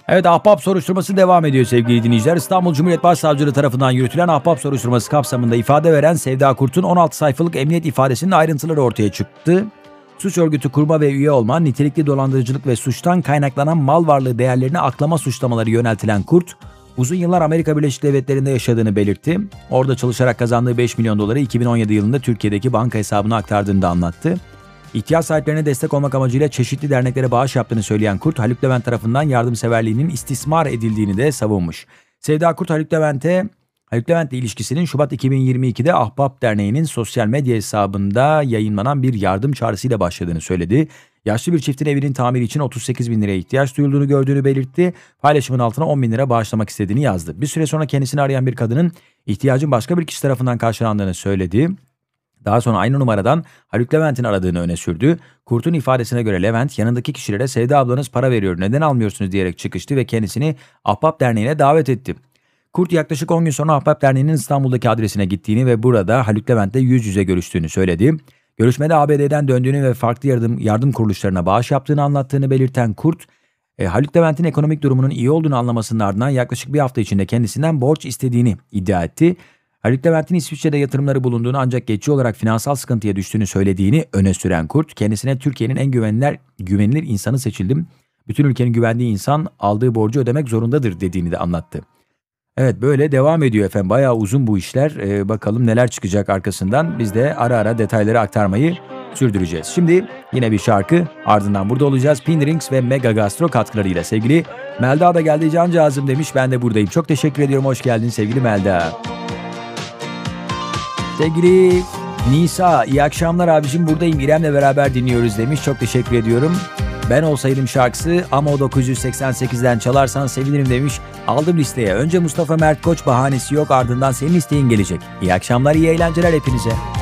Evet, Ahbap soruşturması devam ediyor sevgili dinleyiciler. İstanbul Cumhuriyet Başsavcılığı tarafından yürütülen Ahbap soruşturması kapsamında ifade veren Sevda Kurt'un 16 sayfalık emniyet ifadesinin ayrıntıları ortaya çıktı. Suç örgütü kurma ve üye olma, nitelikli dolandırıcılık ve suçtan kaynaklanan mal varlığı değerlerini aklama suçlamaları yöneltilen Kurt, uzun yıllar Amerika Birleşik Devletleri'nde yaşadığını belirtti. Orada çalışarak kazandığı 5 milyon doları 2017 yılında Türkiye'deki banka hesabına aktardığını da anlattı. İhtiyaç sahiplerine destek olmak amacıyla çeşitli derneklere bağış yaptığını söyleyen Kurt, Haluk Levent tarafından yardımseverliğinin istismar edildiğini de savunmuş. Sevda Kurt, Haluk Levent'le ilişkisinin Şubat 2022'de Ahbap Derneği'nin sosyal medya hesabında yayınlanan bir yardım çağrısıyla başladığını söyledi. Yaşlı bir çiftin evinin tamiri için 38 bin liraya ihtiyaç duyulduğunu gördüğünü belirtti. Paylaşımın altına 10 bin lira bağışlamak istediğini yazdı. Bir süre sonra kendisini arayan bir kadının ihtiyacın başka bir kişi tarafından karşılandığını söyledi. Daha sonra aynı numaradan Haluk Levent'in aradığını öne sürdü. Kurt'un ifadesine göre Levent yanındaki kişilere Sevda ablanız para veriyor neden almıyorsunuz diyerek çıkıştı ve kendisini Ahbap Derneği'ne davet etti. Kurt yaklaşık 10 gün sonra Ahbap Derneği'nin İstanbul'daki adresine gittiğini ve burada Haluk Levent'le yüz yüze görüştüğünü söyledi. Görüşmede ABD'den döndüğünü ve farklı yardım kuruluşlarına bağış yaptığını anlattığını belirten Kurt, Haluk Levent'in ekonomik durumunun iyi olduğunu anlamasının ardından yaklaşık bir hafta içinde kendisinden borç istediğini iddia etti. Haluk Levent'in İsviçre'de yatırımları bulunduğunu ancak geçici olarak finansal sıkıntıya düştüğünü söylediğini öne süren Kurt, kendisine Türkiye'nin en güvenilir insanı seçildim. Bütün ülkenin güvendiği insan aldığı borcu ödemek zorundadır dediğini de anlattı. Evet, böyle devam ediyor efendim. Bayağı uzun bu işler. Bakalım neler çıkacak arkasından. Biz de ara ara detayları aktarmayı sürdüreceğiz. Şimdi yine bir şarkı, ardından burada olacağız. Pinrings ve Mega Gastro katkılarıyla sevgili Melda da geldi cancağızım demiş. Ben de buradayım. Çok teşekkür ediyorum. Hoş geldin sevgili Melda. Sevgili Nisa, iyi akşamlar abicim, buradayım, İrem'le beraber dinliyoruz demiş. Çok teşekkür ediyorum. Ben olsaydım şarkısı ama o 988'den çalarsan sevinirim demiş. Aldım listeye. Önce Mustafa Mert Koç bahanesi yok, ardından senin isteğin gelecek. İyi akşamlar, iyi eğlenceler hepinize.